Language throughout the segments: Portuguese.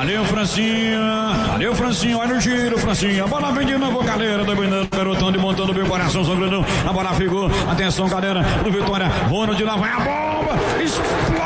Valeu, Francinha, olha o giro, Francinha. A bola vem de novo, galera, dominando, garotão de montando bem o coração, sangrando. A bola ficou, atenção, galera, pro Vitória. Ronald lá vai a bomba, explode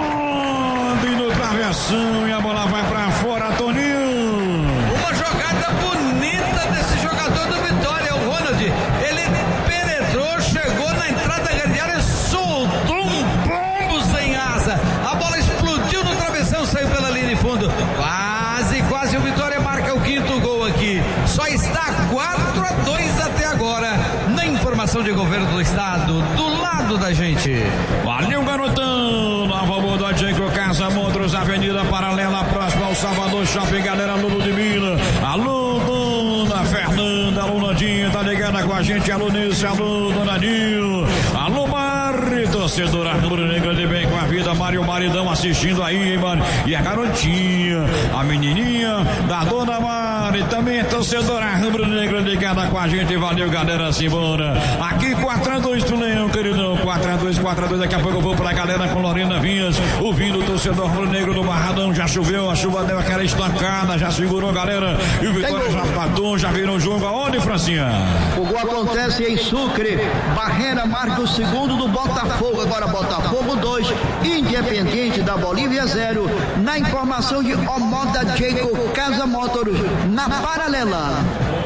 no travessão e a bola vai pra fora, Toninho. Uma jogada bonita desse jogador do Vitória, o Ronald. Ele penetrou, chegou na entrada da área, soltou um bombo sem asa. A bola explodiu no travessão, saiu pela linha de fundo. Quase o Vitória marca o quinto gol aqui. Só está 4-2 até agora. Na informação de governo do estado, do lado da gente. Valeu, garotão. Nova Moda Jacob Casa Motors, Avenida Paralela, próxima ao Salvador Shopping. Galera, Lulu de Minas. Alô, dona Fernanda, alô, Nandinha, tá ligada com a gente. Alô, Nilce, alô, dona Nil. Alô, Mari, torcedora rubro-negra de bem com a vida. Mário, maridão assistindo aí, hein, mano. E a garotinha, a menininha da dona Mari, também torcedora rubro-negra ligada com a gente. Valeu, galera, simbora. Aqui 4-2 pro Leão, queridão. 4-2. Daqui a pouco eu vou pra galera com Lorena Vinhas, ouvindo o torcedor rubro-negro do Barradão. Já choveu, a chuva deu aquela estancada, já segurou, galera. E o Vitória já patou, já virou o jogo. Aonde, Francinha? O gol acontece em Sucre. Barreira marca o segundo do Botafogo. Agora Botafogo 2, Independiente da Bolívia 0. Na informação de Omoda Jacob Casa Motors, na Paralela.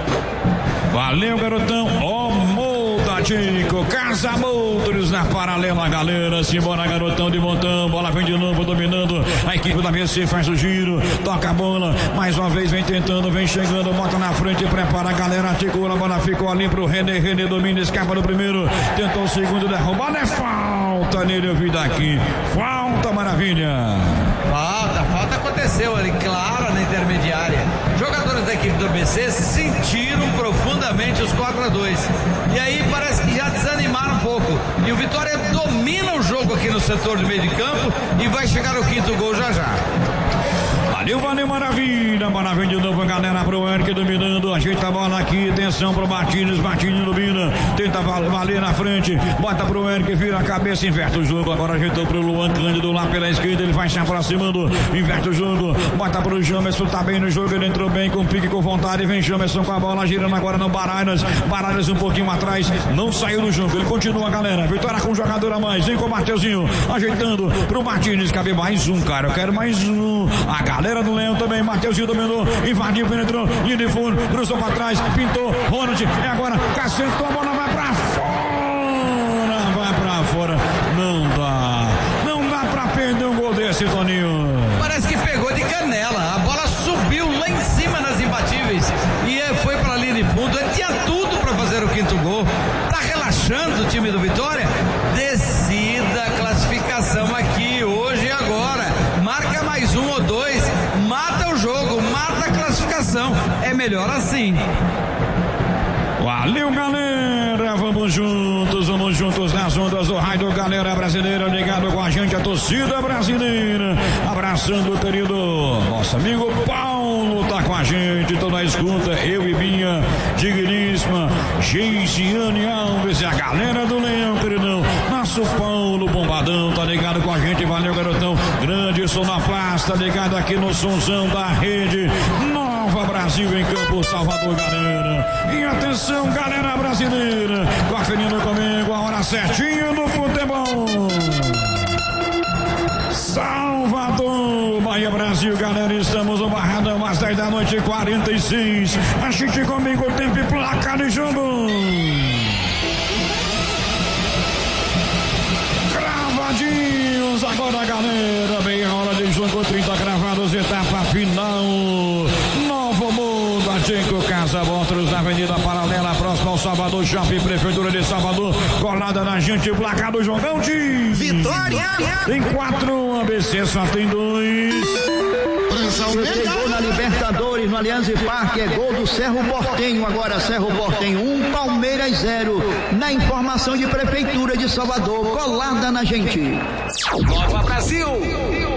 Valeu, garotão. Omoda Jacob Casa Motors na Paralela, galera. Simbora, garotão de montão. Bola vem de novo, dominando. A equipe da BC faz o giro, toca a bola. Mais uma vez vem tentando, vem chegando, bota na frente, prepara a galera, articula. A bola ficou ali pro René domina, escapa no primeiro. Tentou o segundo, derrubada. É falta nele, eu vi daqui. Falta, maravilha. Falta aconteceu ali, claro, na intermediária. Jogadores da equipe do ABC sentiram profundamente os 4-2. E aí parece que já desanimaram um pouco. E o Vitória domina o jogo aqui no setor de meio de campo e vai chegar o quinto gol já. Valeu, maravilha. Bola vem de novo, galera, pro Eric dominando. Ajeita a bola aqui, atenção pro Martins domina. Tenta valer na frente, bota pro Eric, vira a cabeça, inverte o jogo. Agora ajeitou pro Luan Cândido lá pela esquerda. Ele vai se aproximando, inverte o jogo, bota pro Jamerson, tá bem no jogo. Ele entrou bem, com pique, com vontade. Vem Jamerson com a bola, girando agora no Baralhas um pouquinho atrás, não saiu do jogo. Ele continua, galera. Vitória com um jogador a mais, vem com o Mateuzinho, ajeitando pro Martins. Cabe mais um, cara, eu quero mais um. A galera do Leão também, Mateuzinho dominou, invadiu, penetrou, linha de fundo, cruzou pra trás, pintou, Ronald, é agora, cacetou, a bola vai pra fora, não dá pra perder um gol desse, Toninho. Parece que pegou de canela, a bola subiu lá em cima nas imbatíveis e foi pra linha de fundo. Ele tinha tudo pra fazer o quinto gol. Tá relaxando o time do Vitória? Decida a classificação aqui, hoje e agora. Marca mais um ou dois, mata o jogo, mata a classificação. É melhor assim. Valeu, galera, vamos juntos nas ondas do rádio, galera brasileira ligado com a gente, a torcida brasileira, abraçando o querido nosso amigo Paulo, tá com a gente, tô na escuta, eu e minha digníssima Geisiane Alves e a galera do Leão, queridão, nosso Paulo Bombadão, tá ligado com a gente, valeu, garotão, grande sonoplasta, ligado aqui no somzão da rede Nova Brasil em Campo Salvador, galera, e atenção, galera brasileira, conferindo comigo a hora certinha do futebol. Salvador, Bahia, Brasil, galera, estamos no Barradão às 10 da noite, 46. Assiste comigo o tempo e placa de jogo. Cravadinhos agora, galera, bem a hora de jogo, 30 cravados, etapa final. Novo Mundo, a Jacob Casa Motors, na Avenida Paralela, próximo ao Salvador Shopping, Prefeitura de Salvador, colada na gente, placa do jogão de Vitória. Tem 4, ABC só tem 2. Tem gol na Libertadores, no Allianz Parque, é gol do Cerro Porteño. Agora Cerro Porteño 1, Palmeiras 0. Na informação de Prefeitura de Salvador, colada na gente. Nova Brasil.